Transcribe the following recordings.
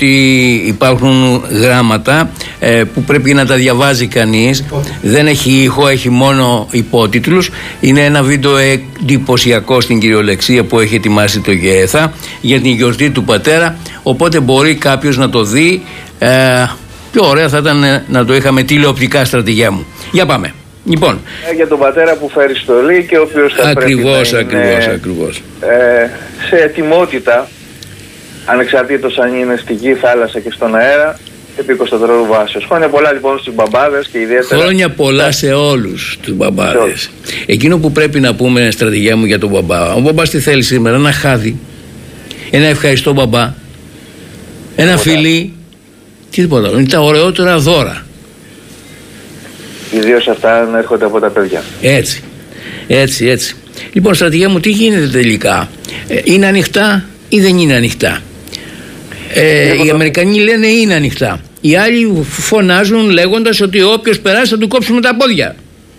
υπάρχουν γράμματα που πρέπει να τα διαβάζει κανείς. Δεν έχει ήχο, έχει μόνο υπότιτλους. Είναι ένα βίντεο εντυπωσιακό στην κυριολεξία που έχει ετοιμάσει το ΓΕΘΑ για την γιορτή του πατέρα. Οπότε μπορεί κάποιος να το δει. Πιο ωραία θα ήταν να το είχαμε τηλεοπτικά, στρατηγιά μου. Για πάμε. Λοιπόν. Για τον πατέρα που φέρει στολή και ο οποίος θα ακριβώς, πρέπει να είναι σε ετοιμότητα, ανεξαρτήτως αν είναι στη γη, θάλασσα και στον αέρα, επί 24 ώρου βάσεως. Χρόνια πολλά λοιπόν στους μπαμπάδες και ιδιαίτερα. Χρόνια πολλά σε όλους τους μπαμπάδες. Εκείνο που πρέπει να πούμε, στρατηγιά μου, για τον μπαμπά. Ο μπαμπάς τι θέλει σήμερα? Ένα χάδι, ένα ευχαριστώ μπαμπά, ένα φιλί, τίποτα άλλο. Είναι τα ωραιότερα δώρα. Ιδίως αυτά να έρχονται από τα παιδιά. Έτσι. Λοιπόν, στρατηγέ μου, τι γίνεται τελικά? Είναι ανοιχτά ή δεν είναι ανοιχτά? Οι Αμερικανοί λένε είναι ανοιχτά. Οι άλλοι φωνάζουν λέγοντας ότι όποιος περάσει θα του κόψουμε τα πόδια.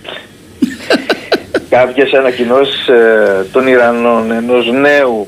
Κάποιες ανακοινώσεις των Ιρανών, ενός νέου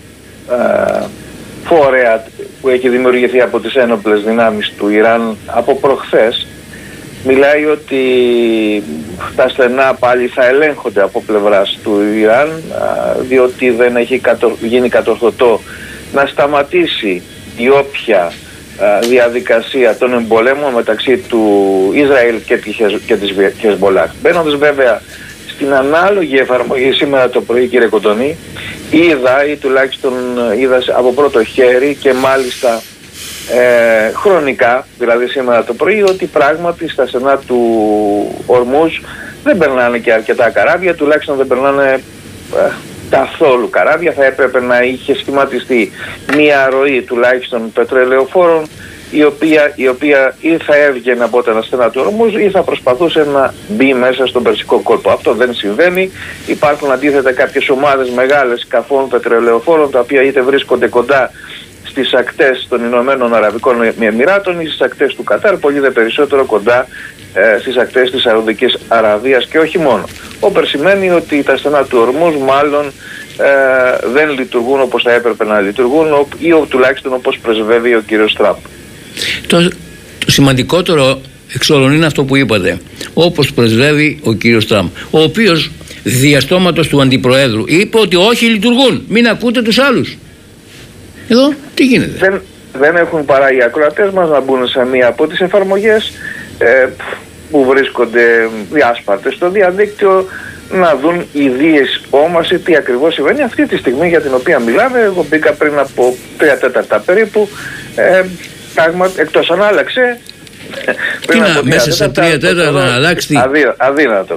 φορέα που έχει δημιουργηθεί από τις ένοπλες δυνάμεις του Ιράν από προχθές, μιλάει ότι τα στενά πάλι θα ελέγχονται από πλευράς του Ιράν, διότι δεν έχει γίνει κατορθωτό να σταματήσει η όποια διαδικασία των εμπολέμων μεταξύ του Ισραήλ και της Χεσμπολάχ. Μπαίνοντας βέβαια στην ανάλογη εφαρμογή σήμερα το πρωί, κύριε Κοντονή, είδα ή τουλάχιστον είδα από πρώτο χέρι και μάλιστα χρονικά, δηλαδή σήμερα το πρωί, ότι πράγματι στα στενά του Ορμούζ δεν περνάνε και αρκετά καράβια, τουλάχιστον δεν περνάνε καθόλου καράβια. Θα έπρεπε να είχε σχηματιστεί μία ροή τουλάχιστον πετρελαιοφόρων, η οποία ή θα έβγαινε από τα στενά του Ορμούζ ή θα προσπαθούσε να μπει μέσα στον Περσικό κόλπο. Αυτό δεν συμβαίνει. Υπάρχουν αντίθετα κάποιες ομάδες μεγάλες σκαφών πετρελαιοφόρων, τα οποία είτε βρίσκονται κοντά στις ακτές των Ηνωμένων Αραβικών Εμιράτων ή στις ακτές του Κατάρ, πολύ δε περισσότερο κοντά στις ακτές της Σαουδικής Αραβίας και όχι μόνο. Όπερ σημαίνει ότι τα στενά του Ορμούζ μάλλον δεν λειτουργούν όπως θα έπρεπε να λειτουργούν ή τουλάχιστον όπως πρεσβεύει ο κύριος Τραμπ. Το σημαντικότερο εξ όλων είναι αυτό που είπατε, όπως πρεσβεύει ο κύριος Τραμπ, ο οποίος διαστόματος του Αντιπροέδρου είπε ότι όχι λειτουργούν, μην ακούτε τους άλλους. Εδώ τι γίνεται? Δεν έχουν παρά οι ακροατές μας να μπουν σε μία από τις εφαρμογές που βρίσκονται διάσπαρτες στο διαδίκτυο, να δουν ιδίες όμαση τι ακριβώς συμβαίνει αυτή τη στιγμή για την οποία μιλάμε. Εγώ μπήκα πριν από 3/4 περίπου, εκτός αν άλλαξε. Μέσα σε 3/4 να αλλάξει? Αδύνατο.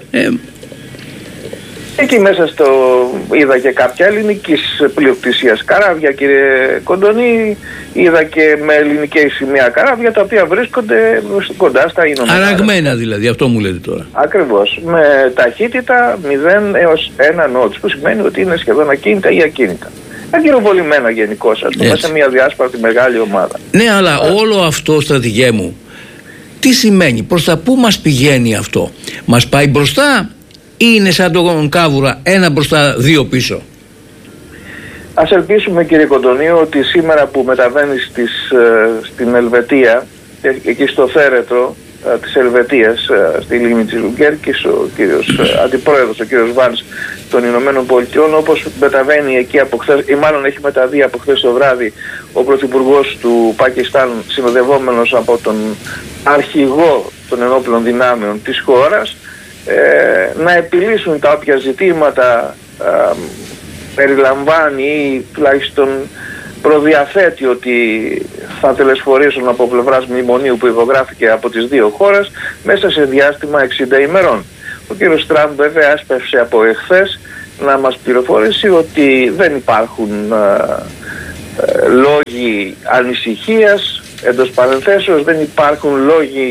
Εκεί μέσα είδα και κάποια ελληνικής πλειοκτησίας καράβια, κύριε Κοντονή, είδα και με ελληνικές σημαία καράβια τα οποία βρίσκονται κοντά στα Ηνωμένα. Αραγμένα δηλαδή, αυτό μου λέτε τώρα. Ακριβώς, με ταχύτητα 0 έως 1 νότς, που σημαίνει ότι είναι σχεδόν ακίνητα ή ακίνητα. Αγκυροβολημένα γενικώς, ας πούμε, σε μια διάσπαρτη μεγάλη ομάδα. Ναι, αλλά όλο αυτό, στρατηγέ μου, τι σημαίνει, προς τα πού μας πηγαίνει αυτό? Μας πάει μπροστά ή είναι σαν τον Κάβουρα, ένα μπροστά, δύο πίσω? Ας ελπίσουμε, κύριε Κοντονίου, ότι σήμερα που μεταβαίνει στην Ελβετία, εκεί στο θέρετρο της Ελβετίας, στη λίμνη της Λουγκέρκης, ο κύριος αντιπρόεδρος, ο κύριος Βάνς των Ηνωμένων Πολιτειών, όπως μεταβαίνει εκεί από χθες, ή μάλλον έχει μεταβεί από χθες το βράδυ, ο πρωθυπουργός του Πακιστάν, συνοδευόμενος από τον αρχηγό των ενόπλων δυνάμεων της χώρας, να επιλύσουν τα όποια ζητήματα περιλαμβάνει ή τουλάχιστον προδιαθέτει ότι θα τελεσφορήσουν από πλευράς μνημονίου που υπογράφηκε από τις δύο χώρες μέσα σε διάστημα 60 ημερών. Ο κύριος Τραμπ βέβαια άσπευσε από εχθές να μας πληροφορήσει ότι δεν υπάρχουν λόγοι ανησυχίας, εντός παρενθέσεως δεν υπάρχουν λόγοι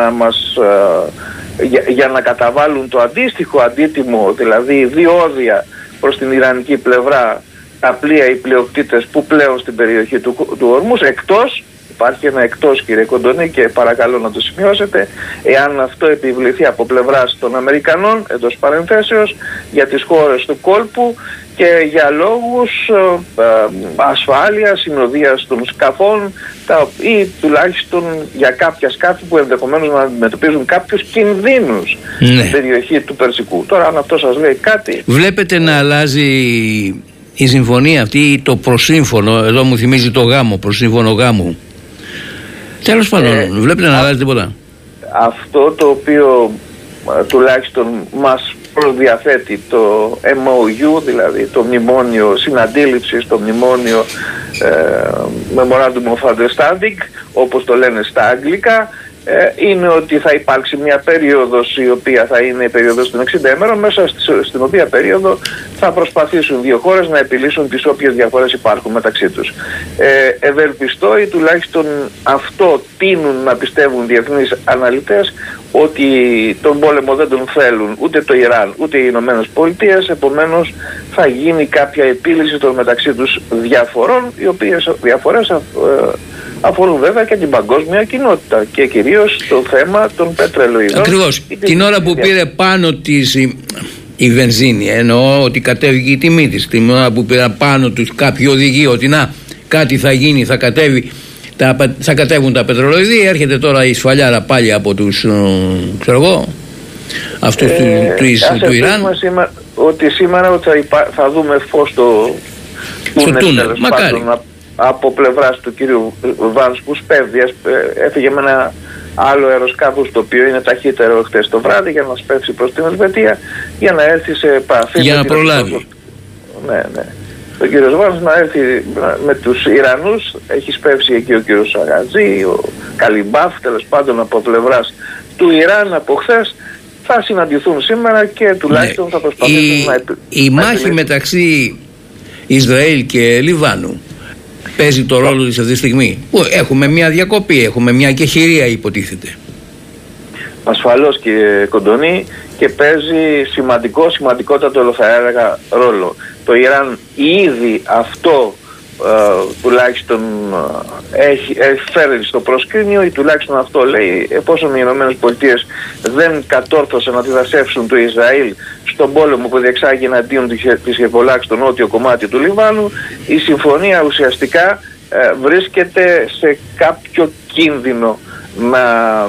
για να καταβάλουν το αντίστοιχο αντίτιμο, δηλαδή διόδια προς την Ιρανική πλευρά τα πλοία, οι πλειοκτήτες που πλέον στην περιοχή του Ορμούς, εκτός, υπάρχει ένα εκτός, κύριε Κοντονή, και παρακαλώ να το σημειώσετε, εάν αυτό επιβληθεί από πλευράς των Αμερικανών, εντός παρενθέσεως, για τις χώρες του κόλπου και για λόγους ασφάλειας, συνοδείας των σκαφών, ή τουλάχιστον για κάποια σκάφη που ενδεχομένως να αντιμετωπίζουν κάποιους κινδύνους στην περιοχή του Περσικού. Τώρα αν αυτό σας λέει κάτι... Βλέπετε να αλλάζει η συμφωνία αυτή, το προσύμφωνο, εδώ μου θυμίζει το γάμο, προσύμφωνο γάμου. Τέλος πάντων, βλέπετε να αλλάζει τίποτα? Αυτό το οποίο τουλάχιστον μας προδιαθέτει το MOU, δηλαδή το μνημόνιο συναντήληψης, το μνημόνιο Memorandum of Understanding, όπως το λένε στα αγγλικά, είναι ότι θα υπάρξει μια περίοδος η οποία θα είναι η περίοδος των 60 ημέρων, μέσα στην οποία περίοδο θα προσπαθήσουν δύο χώρες να επιλύσουν τις όποιες διαφορές υπάρχουν μεταξύ τους. Ευελπιστώ ή τουλάχιστον αυτό τείνουν να πιστεύουν διεθνείς αναλυτές, ότι τον πόλεμο δεν τον θέλουν ούτε το Ιράν ούτε οι Ηνωμένες Πολιτείες, επομένως θα γίνει κάποια επίλυση των μεταξύ τους διαφορών, οι οποίες διαφορές αφορούν βέβαια και την παγκόσμια κοινότητα και κυρίως το θέμα των πετρελοειδών. Ακριβώς. Την ώρα που πήρε πάνω της η βενζίνη, εννοώ ότι κατέβηκε η τιμή της, την ώρα που πήρε πάνω τους κάποιοι οδηγοί ότι να κάτι θα γίνει, θα κατέβουν τα πετρελοειδή, έρχεται τώρα η σφαλιάρα πάλι από τους ξέρω εγώ αυτούς του Ιράν. Ότι σήμερα θα δούμε φως στο τούνελ, μακάρι, από πλευράς του κύριου Βάνς που σπέβδει. Έφυγε με ένα άλλο αεροσκάφος το οποίο είναι ταχύτερο χτες το βράδυ για να σπεύσει προς την Ελβετία, για να έρθει σε επαφή για να προλάβει. Ναι. Ο κύριος Βάνς να έρθει με τους Ιρανούς. Έχει σπεύσει εκεί ο κύριος Αγαζή, ο Καλιμπάφ, τέλος πάντων από πλευράς του Ιράν από χθες. Θα συναντηθούν σήμερα και τουλάχιστον θα προσπαθήσουν η μάχη μεταξύ Ισραήλ και Λιβάνου παίζει το ρόλο της αυτή τη στιγμή? Έχουμε μια διακοπή, έχουμε μια κεχηρία υποτίθεται. Ασφαλώς και Κοντονή, και παίζει σημαντικότατο θα έλεγα ρόλο. Το Ιράν ήδη αυτό τουλάχιστον έχει φέρει στο προσκήνιο, ή τουλάχιστον αυτό λέει, εφόσον οι Ηνωμένες Πολιτείες δεν κατόρθωσαν να αντιδρασέψουν το Ισραήλ στον πόλεμο που διεξάγει εναντίον της Χεζμπολάχ στο νότιο κομμάτι του Λιβάνου, η συμφωνία ουσιαστικά βρίσκεται σε κάποιο κίνδυνο να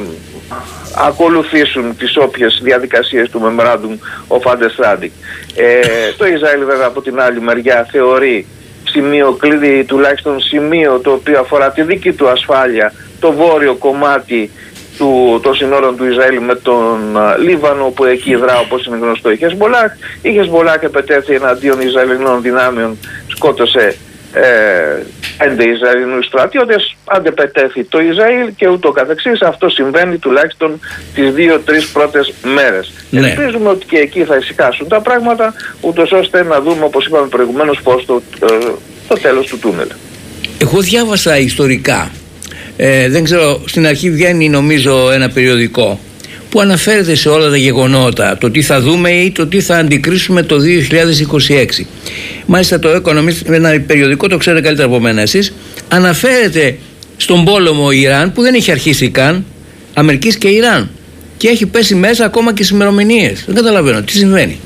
ακολουθήσουν τις όποιες διαδικασίες του Memorandum of Understanding. Το Ισραήλ βέβαια από την άλλη μεριά θεωρεί σημείο κλειδί, τουλάχιστον σημείο το οποίο αφορά τη δική του ασφάλεια, το βόρειο κομμάτι των συνόρων του Ισραήλ με τον Λίβανο, που εκεί δρά όπως είναι γνωστό η Χεζμπολάχ. Η Χεζμπολάχ επετέθη εναντίον Ισραηλινών δυνάμεων, σκότωσε 5 Ισραηλινούς στρατιώτες, αντεπετέθη το Ισραήλ και ούτω καθεξής. Αυτό συμβαίνει τουλάχιστον τις 2-3 πρώτες μέρες. Ναι. Ελπίζουμε ότι και εκεί θα ησυχάσουν τα πράγματα, ούτως ώστε να δούμε, όπως είπαμε προηγουμένως, πώς το τέλος του τούνελ. Εγώ διάβασα ιστορικά, δεν ξέρω, στην αρχή βγαίνει νομίζω ένα περιοδικό που αναφέρεται σε όλα τα γεγονότα, το τι θα δούμε ή το τι θα αντικρίσουμε το 2026. Μάλιστα το Economist, ένα περιοδικό, το ξέρετε καλύτερα από μένα εσείς, αναφέρεται στον πόλεμο Ιράν που δεν έχει αρχίσει καν, Αμερικής και Ιράν, και έχει πέσει μέσα ακόμα και στις ημερομηνίες. Δεν καταλαβαίνω τι συμβαίνει.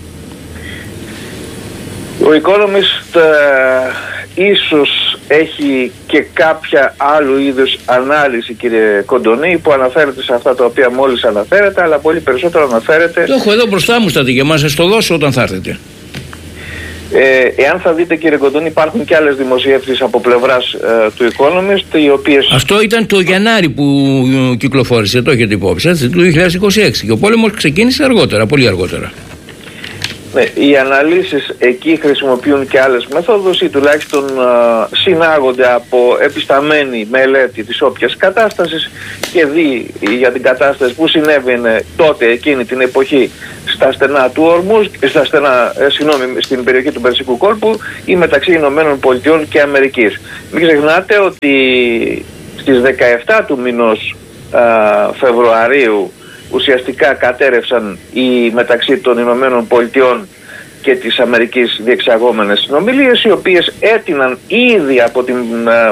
Ο Economist ίσως έχει και κάποια άλλου είδους ανάλυση, κύριε Κοντονή, που αναφέρεται σε αυτά τα οποία μόλις αναφέρεται, αλλά πολύ περισσότερο αναφέρεται... Το έχω εδώ μπροστά μου στα δίκαια, σας το δώσω όταν θα έρθετε. Εάν θα δείτε, κύριε Κοντονή, υπάρχουν και άλλες δημοσιεύσεις από πλευράς του Economist, οι οποίες... Αυτό ήταν το Γενάρη που κυκλοφόρησε, το έχετε υπόψη, έτσι, του 2026, και ο πόλεμος ξεκίνησε αργότερα, πολύ αργότερα. Ναι, οι αναλύσεις εκεί χρησιμοποιούν και άλλες μεθόδους, ή τουλάχιστον συνάγονται από επισταμένη μελέτη της όποιας κατάστασης και δει για την κατάσταση που συνέβαινε τότε εκείνη την εποχή στα στενά του Ορμούζ, στην περιοχή του Περσικού κόλπου ή μεταξύ Ηνωμένων Πολιτειών και Αμερικής. Μην ξεχνάτε ότι στις 17 του μηνός Φεβρουαρίου ουσιαστικά κατέρευσαν οι μεταξύ των Ηνωμένων Πολιτειών και της Αμερικής διεξαγόμενες συνομιλίες, οι οποίες έτειναν ήδη από την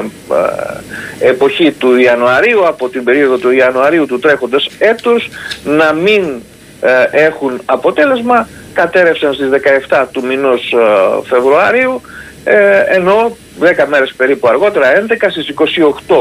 εποχή του Ιανουαρίου, από την περίοδο του Ιανουαρίου του τρέχοντος έτους, να μην έχουν αποτέλεσμα. Κατέρευσαν στις 17 του μηνός Φεβρουαρίου, ενώ 10 μέρες περίπου αργότερα, 11, στις 28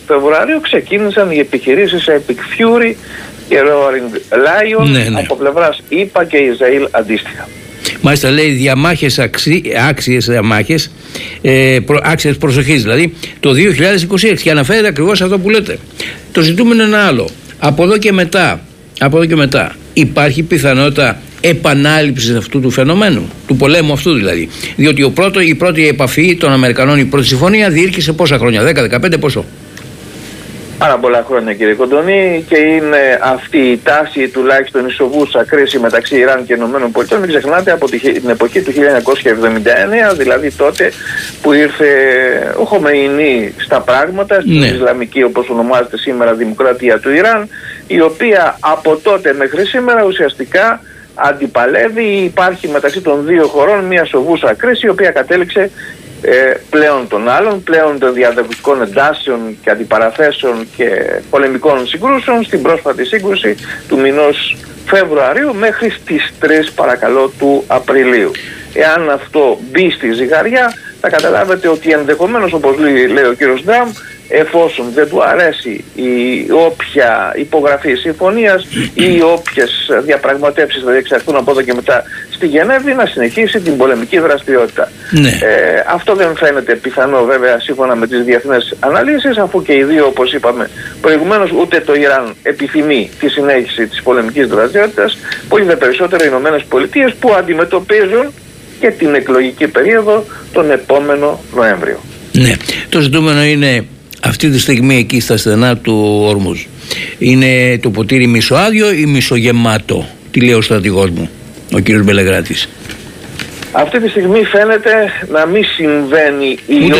Φεβρουαρίου ξεκίνησαν οι επιχειρήσεις Epic Fury και Roaring Lion από πλευράς ΗΠΑ και Ισραήλ αντίστοιχα. Μάλιστα, λέει διαμάχες άξιες διαμάχες, άξιες προσοχής δηλαδή, το 2026, και αναφέρεται ακριβώς αυτό που λέτε. Το ζητούμενο είναι άλλο. Από εδώ και μετά υπάρχει πιθανότητα επανάληψης αυτού του φαινομένου, του πολέμου αυτού δηλαδή. Διότι η πρώτη επαφή των Αμερικανών, η πρώτη συμφωνία διήρκησε πόσα χρόνια, 10-15 πόσο? Πάρα πολλά χρόνια, κύριε Κοντονή, και είναι αυτή η τάση τουλάχιστον ισοβούσα κρίση μεταξύ Ιράν και ΗΠΑ. Μην ξεχνάτε, από την εποχή του 1979, δηλαδή τότε που ήρθε ο Χομεϊνί στα πράγματα, στην Ισλαμική, όπως ονομάζεται σήμερα, Δημοκρατία του Ιράν, η οποία από τότε μέχρι σήμερα ουσιαστικά αντιπαλεύει, υπάρχει μεταξύ των δύο χωρών μια σοβούσα κρίση, η οποία κατέληξε πλέον των άλλων, πλέον των διαδευτικών εντάσεων και αντιπαραθέσεων και πολεμικών συγκρούσεων, στην πρόσφατη σύγκρουση του μηνός Φεβρουαρίου μέχρι στις 3 παρακαλώ του Απριλίου. Εάν αυτό μπει στη ζυγαριά, θα καταλάβετε ότι ενδεχομένως, όπως λέει ο κύριος Ντραμ, εφόσον δεν του αρέσει η όποια υπογραφή συμφωνίας ή όποιες διαπραγματεύσεις θα διεξαχθούν από εδώ και μετά στη Γενέβη, να συνεχίσει την πολεμική δραστηριότητα. Αυτό δεν φαίνεται πιθανό βέβαια σύμφωνα με τις διεθνές αναλύσεις, αφού και οι δύο, όπως είπαμε προηγουμένως, ούτε το Ιράν επιθυμεί τη συνέχιση της πολεμικής δραστηριότητας, πολύ δε περισσότερο οι ΗΠΑ που αντιμετωπίζουν και την εκλογική περίοδο τον επόμενο Νοέμβριο. Ναι, το ζητούμενο είναι αυτή τη στιγμή εκεί στα στενά του Όρμουζ, είναι το ποτήρι μισοάδιο ή μισογεμάτο? Τι λέει ο στρατηγός μου, ο κύριος Μπελεγράτης? Αυτή τη στιγμή φαίνεται να μην συμβαίνει η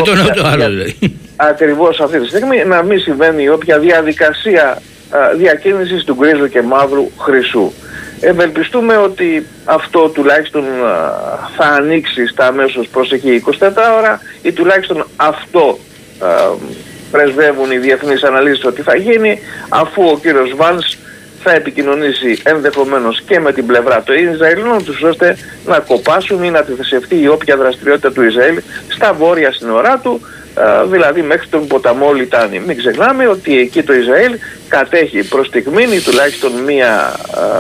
ακριβώς αυτή τη στιγμή να μην συμβαίνει η όποια διαδικασία διακίνησης του γκρίζου και μαύρου χρυσού. Ευελπιστούμε ότι αυτό τουλάχιστον θα ανοίξει στα αμέσως προσεχή 24 ώρα, ή τουλάχιστον αυτό πρεσβεύουν οι διεθνείς αναλύσεις ότι θα γίνει, αφού ο κύριος Βάνς θα επικοινωνήσει ενδεχομένως και με την πλευρά των Ισραηλινών τους, ώστε να κοπάσουν ή να αντιθεσευτεί η όποια δραστηριότητα του Ισραήλ στα βόρεια σύνορά του, δηλαδή μέχρι τον ποταμό Λιτάνη. Μην ξεχνάμε ότι εκεί το Ισραήλ κατέχει προς στιγμήν τουλάχιστον μία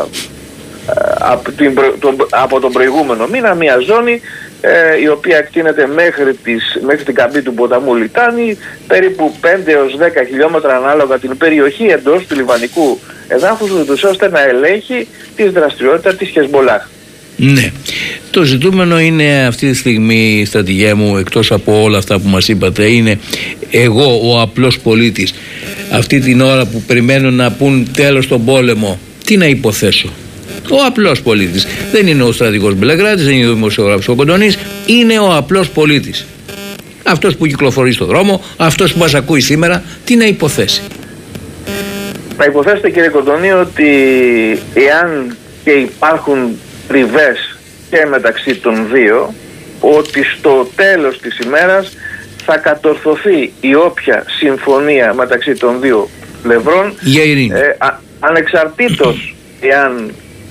από τον προηγούμενο μήνα μια ζώνη η οποία εκτείνεται μέχρι την καμπή του ποταμού Λιτάνη, περίπου 5 έως 10 χιλιόμετρα ανάλογα την περιοχή εντός του λιβανικού εδάφους, ώστε να ελέγχει τη δραστηριότητα της Χεσμολάχ. Ναι. Το ζητούμενο είναι αυτή τη στιγμή, στρατηγέ μου, εκτός από όλα αυτά που μας είπατε, είναι εγώ ο απλός πολίτης αυτή την ώρα που περιμένω να πούν τέλος στον πόλεμο, τι να υποθέσω? Ο απλός πολίτης. Δεν είναι ο στρατηγός Μπελεγράτης, δεν είναι ο δημοσιογράφος ο Κοντονής, είναι ο απλός πολίτης. Αυτός που κυκλοφορεί στον δρόμο, αυτός που μας ακούει σήμερα, τι να υποθέσει? Να υποθέσετε, κύριε Κοντονή, ότι εάν και υπάρχουν τριβές και μεταξύ των δύο, ότι στο τέλος της ημέρας θα κατορθωθεί η όποια συμφωνία μεταξύ των δύο πλευρών, ανεξαρτήτως εάν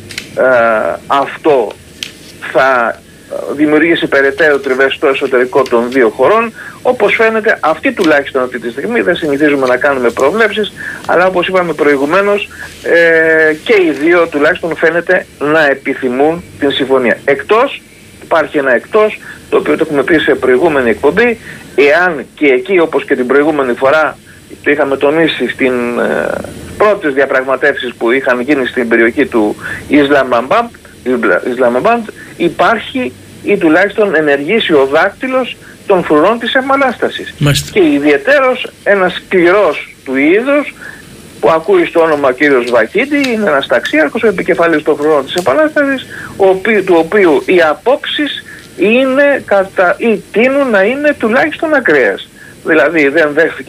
αυτό θα δημιουργήσει περαιτέρω τριβές στο εσωτερικό των δύο χωρών. Όπως φαίνεται, αυτή τουλάχιστον αυτή τη στιγμή, δεν συνηθίζουμε να κάνουμε προβλέψεις, αλλά όπως είπαμε προηγουμένως, και οι δύο τουλάχιστον φαίνεται να επιθυμούν την συμφωνία. Υπάρχει ένα εκτός, το οποίο το έχουμε πει σε προηγούμενη εκπομπή, εάν και εκεί, όπως και την προηγούμενη φορά το είχαμε τονίσει στην πρώτες διαπραγματεύσεις που είχαν γίνει στην περιοχή του Ισλαμαμπάντ, υπάρχει ή τουλάχιστον ενεργήσει ο δάκτυλος των φρουρών της Επανάστασης. Και ιδιαιτέρως ένας σκληρός του είδους που ακούει στο όνομα κύριος Βαχίδη, είναι ένας ταξίαρχος, ο επικεφαλής των φρουρών της Επανάστασης, του οποίου οι απόψεις είναι ή τείνουν να είναι τουλάχιστον ακραίες. Δηλαδή δεν δέχθηκε